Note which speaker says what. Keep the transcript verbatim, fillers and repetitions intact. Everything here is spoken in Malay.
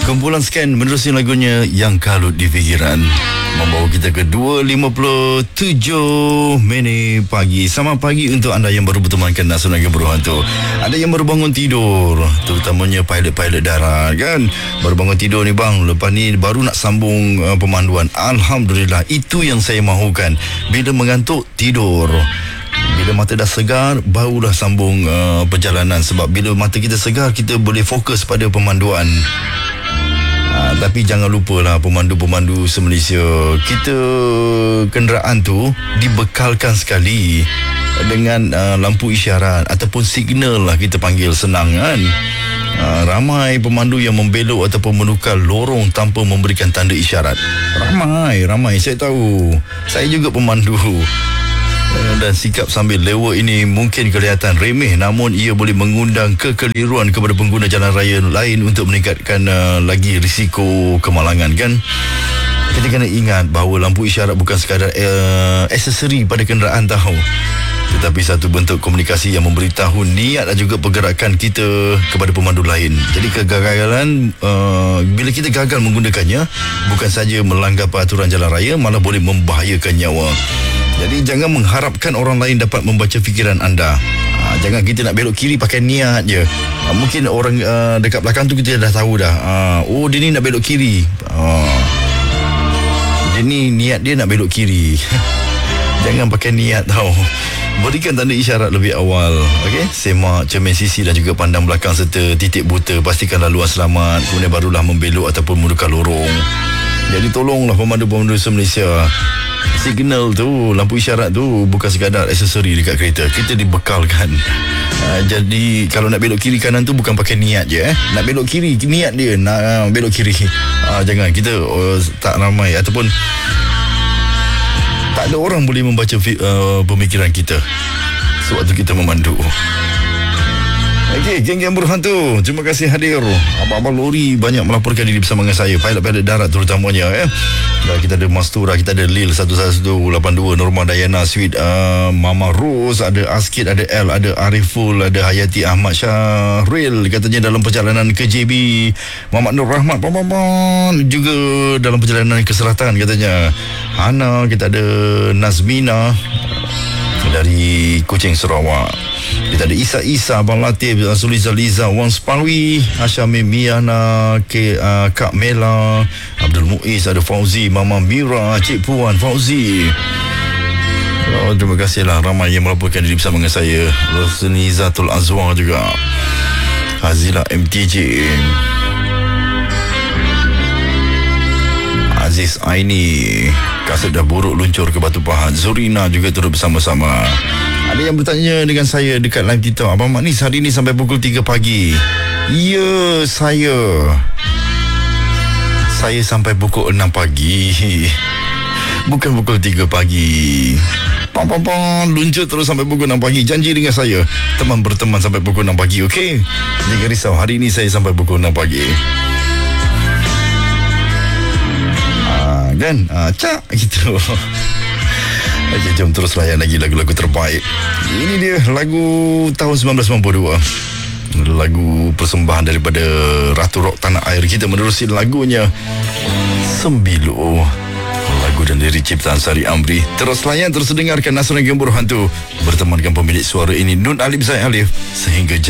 Speaker 1: Kumpulan Scan menerusi lagunya Yang Kalut di Fikiran, membawa kita ke dua lima puluh tujuh minit pagi. Selamat pagi untuk anda yang baru bertemankan Nasional Gembira Hantu. Ada yang baru bangun tidur, terutamanya pilot-pilot darat kan. Baru bangun tidur ni bang, lepas ni baru nak sambung uh, pemanduan. Alhamdulillah, itu yang saya mahukan. Bila mengantuk, tidur. Bila mata dah segar, barulah sambung uh, perjalanan. Sebab bila mata kita segar, kita boleh fokus pada pemanduan. Uh, tapi jangan lupalah pemandu-pemandu se-Malaysia, kita kenderaan tu dibekalkan sekali dengan uh, lampu isyarat ataupun signal lah kita panggil, senang kan. Uh, ramai pemandu yang membelok ataupun menukar lorong tanpa memberikan tanda isyarat. Ramai, ramai saya tahu. Saya juga pemandu. Dan sikap sambil lewat ini mungkin kelihatan remeh, namun ia boleh mengundang kekeliruan kepada pengguna jalan raya lain untuk meningkatkan uh, lagi risiko kemalangan kan. Kita kena ingat bahawa lampu isyarat bukan sekadar uh, aksesori pada kenderaan tahu, tetapi satu bentuk komunikasi yang memberitahu niat dan juga pergerakan kita kepada pemandu lain. Jadi kegagalan uh, bila kita gagal menggunakannya, bukan saja melanggar peraturan jalan raya, malah boleh membahayakan nyawa. Jadi jangan mengharapkan orang lain dapat membaca fikiran anda. Ha, jangan kita nak belok kiri pakai niat je. Ha, mungkin orang uh, dekat belakang tu kita dah tahu dah. Ha, oh dia ni nak belok kiri. Ha, dia ni niat dia nak belok kiri. Jangan pakai niat tau. Berikan tanda isyarat lebih awal. Okey, semak, cermin sisi dan juga pandang belakang serta titik buta. Pastikan laluan selamat. Kemudian barulah membelok ataupun menukar lorong. Jadi tolonglah pemandu-pemandu se-Malaysia. Signal tu, lampu isyarat tu bukan sekadar aksesori dekat kereta. Kita dibekalkan. Uh, jadi kalau nak belok kiri kanan tu bukan pakai niat je eh. Nak belok kiri, niat dia nak uh, belok kiri. Uh, jangan kita uh, tak ramai ataupun tak ada orang boleh membaca uh, pemikiran kita sewaktu kita memandu. Okey, geng-geng berhantu, terima kasih hadir. Abang-abang lori banyak melaporkan diri bersama dengan saya, pilot-pilot darat terutamanya eh. Dan kita ada Mastura, kita ada Lil satu satu lapan dua, Norma Dayana, Sweet, uh, Mama Rose, ada Askid, ada L, ada Ariful, ada Hayati Ahmad Syahril katanya dalam perjalanan ke J B. Muhammad Nur Rahmat Pampapan juga dalam perjalanan ke selatan katanya. Hana, kita ada Nazmina dari Kuching, Sarawak. Kita ada Isa Isa, Abang Latif, Suliza Liza, Wang Sparwi, Asyami Miana, K, uh, Kak Mela, Abdul Muiz, ada Fauzi, Mama Mira, Cik Puan, Fauzi. Oh, terima kasihlah ramai yang melaporkan diri bersama dengan saya. Rosnizatul Azwar juga, Hazila M T J, Aziz Aini, kaset dah buruk luncur ke Batu Pahat. Zurina juga turut bersama-sama. Ada yang bertanya dengan saya dekat live TikTok, Abang Magnis hari ni sampai pukul tiga pagi. Ya, saya Saya sampai pukul enam pagi, bukan pukul tiga pagi. Pam pam pam, luncur terus sampai pukul enam pagi. Janji dengan saya, teman berteman sampai pukul enam pagi, okey? Jangan risau, hari ni saya sampai pukul enam pagi. Ah, kan? Ah, cak gitu. Okay, jom terus layan lagi lagu-lagu terbaik. Ini dia lagu tahun sembilan belas sembilan puluh dua, lagu persembahan daripada Ratu Rock tanah air kita, menerusi lagunya Sembilu, lagu dan lirik ciptaan Sari Amri. Terus layan, terus dengarkan Nasional Gembira Hantu bertemankan pemilik suara ini, Nun Alif Zaid Alif, sehingga